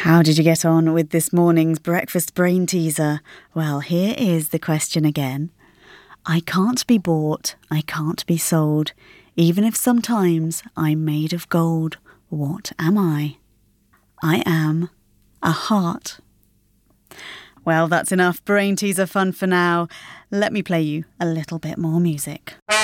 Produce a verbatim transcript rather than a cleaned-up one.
How did you get on with this morning's breakfast brain teaser? Well, here is the question again. I can't be bought, I can't be sold, even if sometimes I'm made of gold. What am I? I am a heart. Well, that's enough brain teaser fun for now. Let me play you a little bit more music.